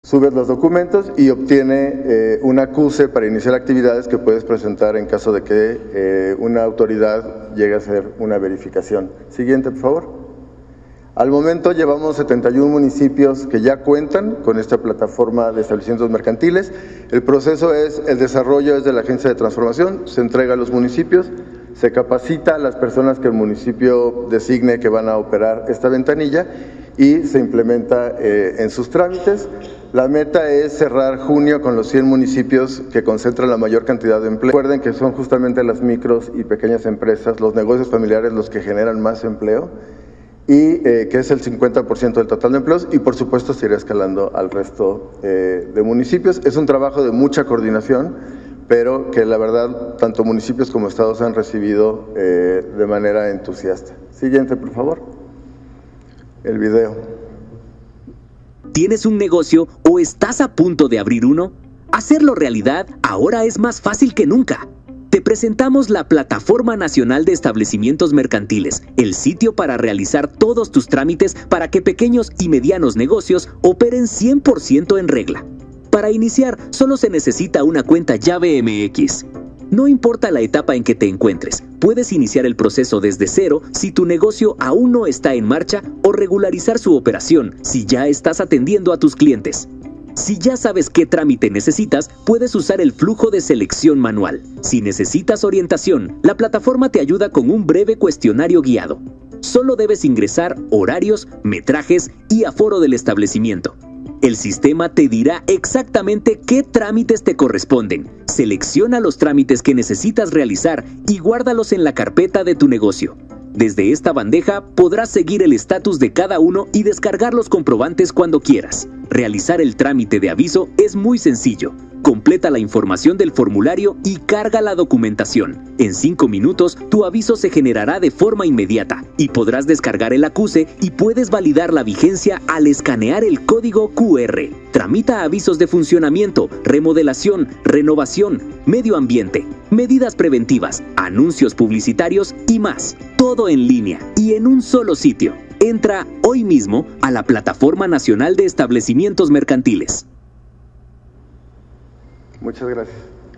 Subes los documentos y obtiene un acuse para iniciar actividades que puedes presentar en caso de que una autoridad llegue a hacer una verificación. Siguiente, por favor. Al momento llevamos 71 municipios que ya cuentan con esta plataforma de establecimientos mercantiles. El proceso es, el desarrollo es de la Agencia de Transformación, se entrega a los municipios, se capacita a las personas que el municipio designe que van a operar esta ventanilla y se implementa en sus trámites. La meta es cerrar junio con los 100 municipios que concentran la mayor cantidad de empleo. Recuerden que son justamente las micros y pequeñas empresas, los negocios familiares los que generan más empleo y que es el 50% del total de empleos y por supuesto se irá escalando al resto de municipios. Es un trabajo de mucha coordinación, pero que la verdad tanto municipios como estados han recibido de manera entusiasta. Siguiente, por favor. El video. ¿Tienes un negocio o estás a punto de abrir uno? Hacerlo realidad ahora es más fácil que nunca. Te presentamos la Plataforma Nacional de Establecimientos Mercantiles, el sitio para realizar todos tus trámites para que pequeños y medianos negocios operen 100% en regla. Para iniciar, solo se necesita una cuenta llave MX. No importa la etapa en que te encuentres, puedes iniciar el proceso desde cero si tu negocio aún no está en marcha o regularizar su operación si ya estás atendiendo a tus clientes. Si ya sabes qué trámite necesitas, puedes usar el flujo de selección manual. Si necesitas orientación, la plataforma te ayuda con un breve cuestionario guiado. Solo debes ingresar horarios, metrajes y aforo del establecimiento. El sistema te dirá exactamente qué trámites te corresponden. Selecciona los trámites que necesitas realizar y guárdalos en la carpeta de tu negocio. Desde esta bandeja podrás seguir el estatus de cada uno y descargar los comprobantes cuando quieras. Realizar el trámite de aviso es muy sencillo. Completa la información del formulario y carga la documentación. En 5 minutos, tu aviso se generará de forma inmediata y podrás descargar el acuse y puedes validar la vigencia al escanear el código QR. Tramita avisos de funcionamiento, remodelación, renovación, medio ambiente, medidas preventivas, anuncios publicitarios y más. Todo en línea y en un solo sitio. Entra hoy mismo a la Plataforma Nacional de Establecimientos Mercantiles. Muchas gracias.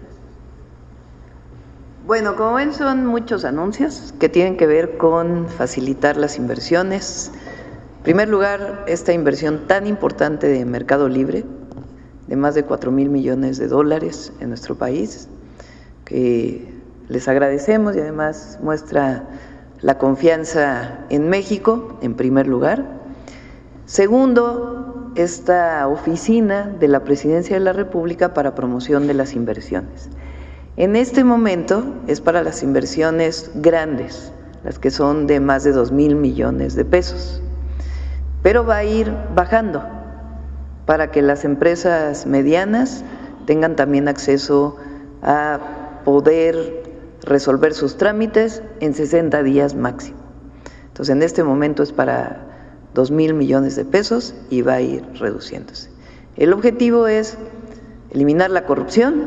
Bueno, como ven, son muchos anuncios que tienen que ver con facilitar las inversiones. En primer lugar, esta inversión tan importante de Mercado Libre, de más de 4,000 millones de dólares en nuestro país, que les agradecemos y además muestra la confianza en México, en primer lugar. Segundo, esta oficina de la Presidencia de la República para promoción de las inversiones. En este momento es para las inversiones grandes, las que son de más de 2,000 millones de pesos, pero va a ir bajando para que las empresas medianas tengan también acceso a poder resolver sus trámites en 60 días máximo. Entonces, en este momento es para 2,000 millones de pesos y va a ir reduciéndose. El objetivo es eliminar la corrupción,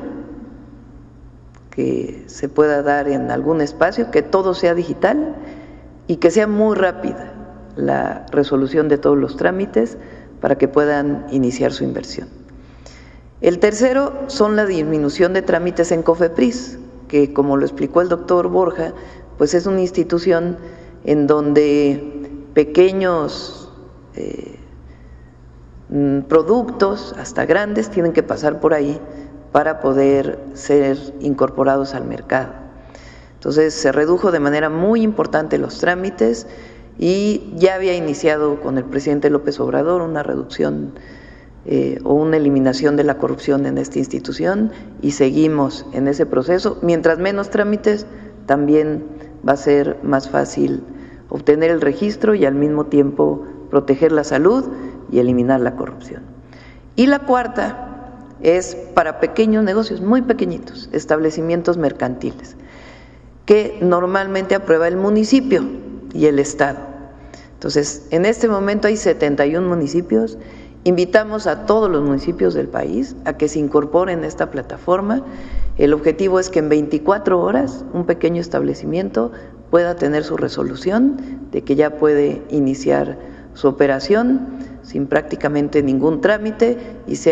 que se pueda dar en algún espacio, que todo sea digital y que sea muy rápida la resolución de todos los trámites para que puedan iniciar su inversión. El tercero son la disminución de trámites en COFEPRIS, que como lo explicó el doctor Borja, pues es una institución en donde pequeños productos, hasta grandes, tienen que pasar por ahí para poder ser incorporados al mercado. Entonces se redujo de manera muy importante los trámites y ya había iniciado con el presidente López Obrador una reducción o una eliminación de la corrupción en esta institución y seguimos en ese proceso. Mientras menos trámites, también va a ser más fácil obtener el registro y al mismo tiempo proteger la salud y eliminar la corrupción. Y la cuarta es para pequeños negocios, muy pequeñitos, establecimientos mercantiles, que normalmente aprueba el municipio y el estado. Entonces, en este momento hay 71 municipios. Invitamos a todos los municipios del país a que se incorporen a esta plataforma. El objetivo es que en 24 horas un pequeño establecimiento pueda tener su resolución de que ya puede iniciar su operación sin prácticamente ningún trámite y sea